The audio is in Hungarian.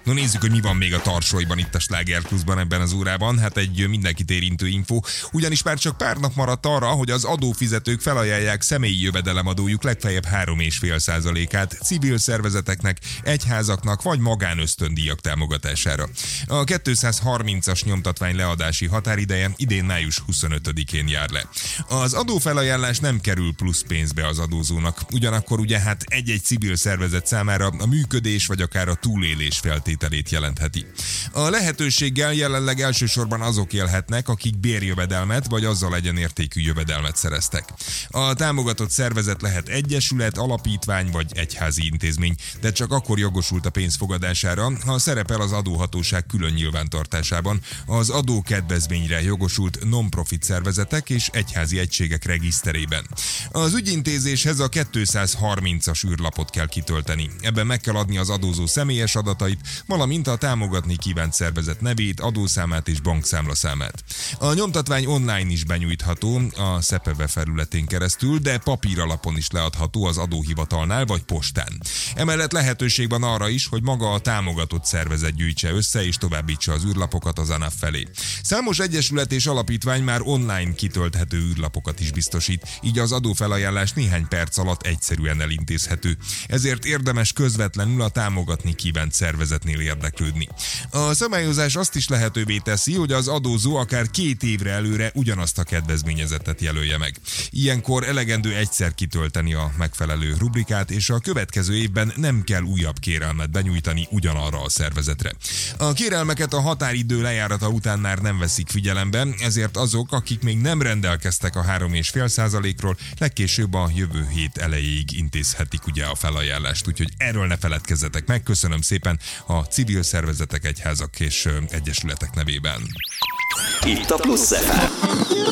No nézzük, hogy mi van még a tarsolyban itt a Sláger Pluszban ebben az órában. Hát egy mindenkit érintő info, ugyanis már csak pár nap maradt arra, hogy az adófizetők felajánlják személyi jövedelemadójuk legfeljebb 3,5%-át civil szervezeteknek, egyházaknak vagy magánösztöndíjak támogatására. A 230-as nyomtatvány leadási határideje idén május 25-én jár le. Az adófelajánlás nem kerül plusz pénzbe az adózónak, ugyanakkor ugye hát egy-egy civil szervezet számára a működés vagy akár a túlélés feltételét jelentheti. A lehetőséggel jelenleg elsősorban azok élhetnek, akik bérjövedelmet vagy azzal egyenértékű jövedelmet szereztek. A támogatott szervezet lehet egyesület, alapítvány vagy egyházi intézmény, de csak akkor jogosult a pénz fogadására, ha szerepel az adóhatóság külön nyilvántartásában az adókedvezményre jogosult non-profit szervezetek és egyházi egységek regiszterében. Az ügyintézéshez a 230-as űrlapot kell kitölteni. Ebben meg kell adni az adózó személyes adatait, valamint a támogatni kívánt szervezet nevét, adószámát és bankszámlaszámát. A nyomtatvány online is benyújtható a SZEPEVE felületén keresztül, de papíralapon is leadható az adóhivatalnál vagy postán. Emellett lehetőség van arra is, hogy maga a támogatott szervezet gyűjtse össze és továbbítsa az űrlapokat az ANAF felé. Számos egyesület és alapítvány már online kitölthető űrlapokat is biztosít, így az adófelajánlás néhány perc alatt egyszerűen elintézhető. Ezért érdemes közvetlenül a támogatni kívánt szervezetnél érdeklődni. A szabályozás azt is lehetővé teszi, hogy az adózó akár 2 évre előre ugyanazt a kedvezményezettet jelölje meg. Ilyenkor elegendő egyszer kitölteni a megfelelő rubrikát, és a következő évben nem kell újabb kérelmet benyújtani ugyanarra a szervezetre. A kérelmeket a határidő lejárata után már nem veszik figyelembe, ezért azok, akik még nem rendelkeztek a 3,5%-ról, legkésőbb a jövő hét elejéig intézhetik ugye a felajánlást, úgyhogy erről ne feledkezzetek meg. Köszönöm szépen a civil szervezetek, egyházak és egyesületek nevében. Itt a Plusz FM.